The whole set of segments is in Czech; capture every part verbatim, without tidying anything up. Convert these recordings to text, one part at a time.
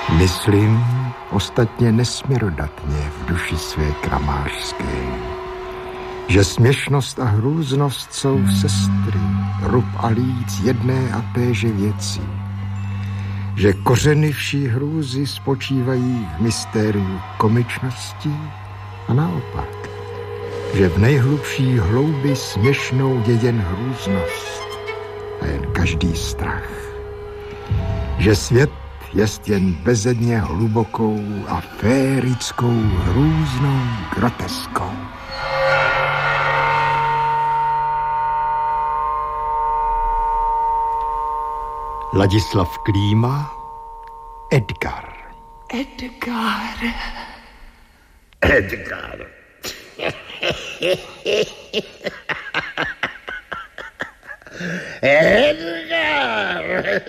Myslím ostatně nesměrodatně v duši své kramářské, že směšnost a hrůznost jsou sestry, rub a líc jedné a téže věci, že kořeny vší hrůzy spočívají v mystériu komičnosti a naopak, že v nejhlubší hloubi směšnou je jen hrůznost a jen každý strach, že svět jest jen bezedně hlubokou a férickou hrůznou groteskou. Ladislav Klíma, Edgar. Edgar. Edgar. Edgar.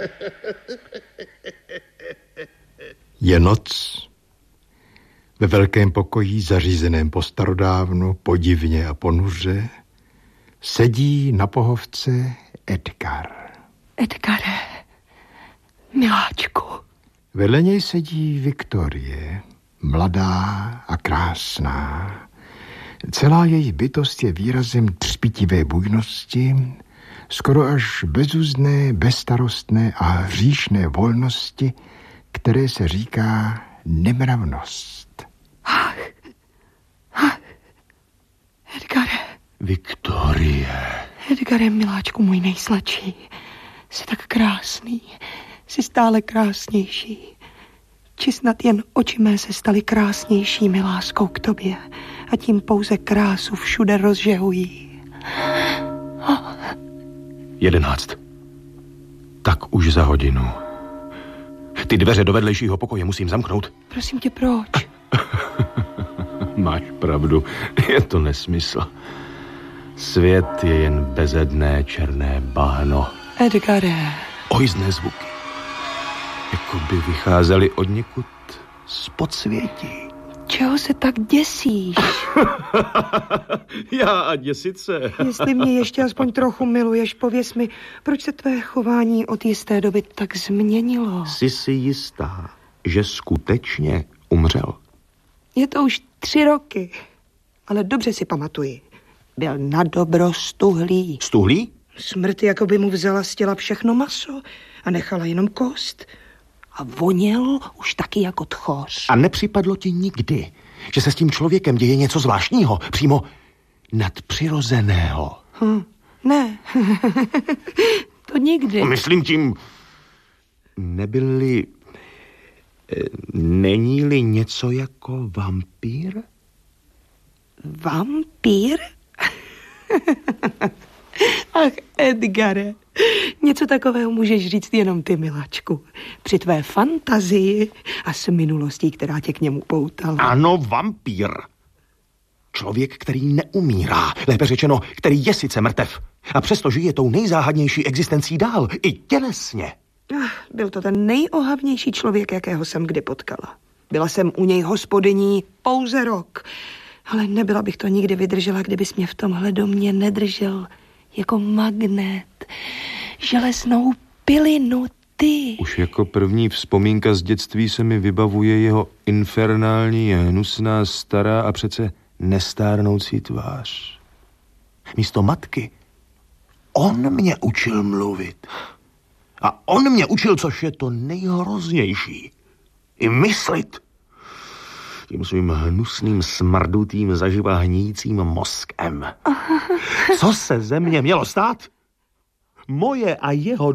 Je noc. Ve velkém pokoji, zařízeném postarodávno, podivně a ponuře, sedí na pohovce Edgar. Edgare, miláčku. Vedle něj sedí Viktorie, mladá a krásná. Celá její bytost je výrazem třpitivé bujnosti, skoro až bezúzné, bezstarostné a hříšné volnosti, které se říká nemravnost. Ach, ach, Edgare. Viktorie. Edgare, miláčku můj nejsladší. Jsi tak krásný, jsi stále krásnější. Či snad jen oči mé se staly krásnějšími láskou k tobě a tím pouze krásu všude rozžehují. Oh. Jedenáct. Tak už za hodinu. Ty dveře do vedlejšího pokoje musím zamknout. Prosím tě, proč? Máš pravdu, je to nesmysl. Svět je jen bezedné černé bahno. Edgare. Ojzné zvuky. Jako by vycházely od někud z podsvětí. Čeho se tak děsíš? Já a děsit se. Jestli mě ještě aspoň trochu miluješ, pověz mi, proč se tvé chování od jisté doby tak změnilo? Jsi si jistá, že skutečně umřel? Je to už tři roky, ale dobře si pamatuji. Byl nadobro stuhlý. Stuhlý? Smrt jako by mu vzala z těla všechno maso a nechala jenom kost. A voněl už taky jako tchoř. A nepřipadlo ti nikdy, že se s tím člověkem děje něco zvláštního, přímo nadpřirozeného? Hm, ne, to nikdy. Myslím tím, nebyli, není-li něco jako vampír? Vampír? Ach, Edgare, něco takového můžeš říct jenom ty, miláčku. Při tvé fantazii a s minulostí, která tě k němu poutala. Ano, vampír. Člověk, který neumírá, lépe řečeno, který je sice mrtev. A přesto žije tou nejzáhadnější existencí dál, i tělesně. Ach, byl to ten nejohavnější člověk, jakého jsem kdy potkala. Byla jsem u něj hospodyní pouze rok. Ale nebyla bych to nikdy vydržela, kdybys mě v tomhle domě nedržel jako magnet, železnou pilinu ty. Už jako první vzpomínka z dětství se mi vybavuje jeho infernální, hnusná, stará a přece nestárnoucí tvář. Místo matky on mě učil mluvit. A on mě učil, což je to nejhroznější, i myslit. Tím svým hnusným, smrdutým, zaživa hníjícím mozkem. Co se ze mě mělo stát? Moje a jeho